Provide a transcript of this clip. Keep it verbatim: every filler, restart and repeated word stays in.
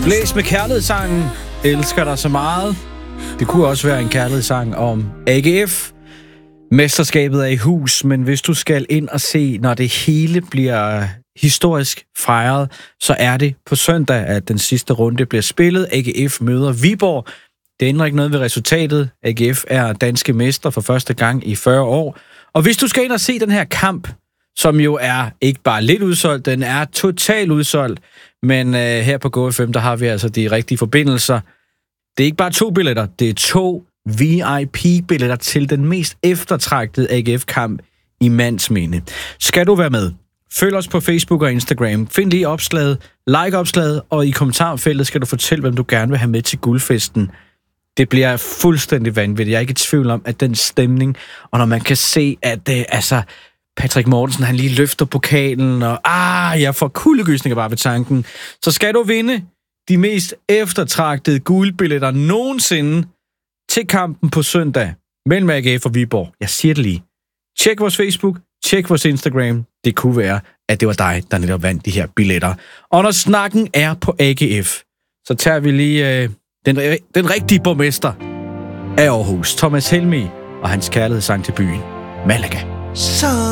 Blæs med kærlighedssangen. Elsker dig så meget. Det kunne også være en kærlighedssang om A G F. Mesterskabet er i hus, men hvis du skal ind og se, når det hele bliver historisk fejret, så er det på søndag, at den sidste runde bliver spillet. A G F møder Viborg. Det ændrer ikke noget ved resultatet. A G F er danske mester for første gang i fyrre år. Og hvis du skal ind og se den her kamp, som jo er ikke bare lidt udsolgt, den er totalt udsolgt, men øh, her på Go F M, der har vi altså de rigtige forbindelser. Det er ikke bare to billetter, det er to V I P-billetter til den mest eftertragtede A G F-kamp i mandsminde. Skal du være med? Følg os på Facebook og Instagram. Find lige opslaget, like opslaget, og i kommentarfeltet skal du fortælle, hvem du gerne vil have med til guldfesten. Det bliver fuldstændig vanvittigt. Jeg er ikke i tvivl om, at den stemning, og når man kan se, at det, altså, Patrick Mortensen, han lige løfter pokalen, og ah, jeg får kuldegysninger bare ved tanken, så skal du vinde de mest eftertragtede guldbilletter nogensinde til kampen på søndag mellem A G F og Viborg. Jeg siger det lige. Tjek vores Facebook, tjek vores Instagram. Det kunne være, at det var dig, der netop vandt de her billetter. Og når snakken er på A G F, så tager vi lige øh, den, den rigtige borgmester af Aarhus, Thomas Helmig, og hans kærlighedssang til byen, Malaga. Så